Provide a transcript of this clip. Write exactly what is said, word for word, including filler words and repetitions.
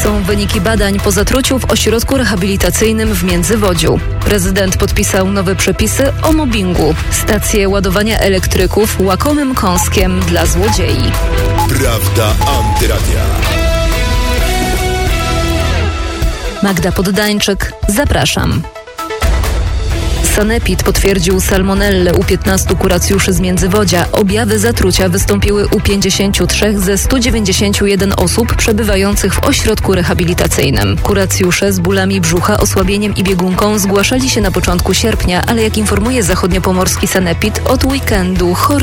są wyniki badań po zatruciu w ośrodku rehabilitacyjnym w Międzywodziu. Prezydent podpisał nowe przepisy o mobbingu. Stacje ładowania elektryków łakomym kąskiem dla złodziei. Prawda Antyradia. Magda Poddańczyk, zapraszam. Sanepid potwierdził salmonellę u piętnastu kuracjuszy z Międzywodzia. Objawy zatrucia wystąpiły u pięćdziesięciu trzech ze stu dziewięćdziesięciu jeden osób przebywających w ośrodku rehabilitacyjnym. Kuracjusze z bólami brzucha, osłabieniem i biegunką zgłaszali się na początku sierpnia, ale jak informuje zachodniopomorski Sanepid, od weekendu chorzy